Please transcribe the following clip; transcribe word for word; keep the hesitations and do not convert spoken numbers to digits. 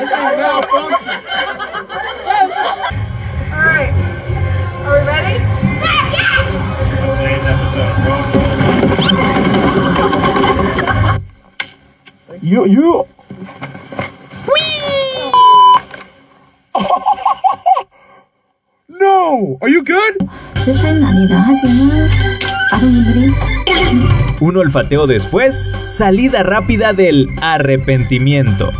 Alright. Are we ready? You, you. No! Are you good? 실수는 아니다. 하지만 다른 분들이 Un olfateo después, salida rápida del arrepentimiento.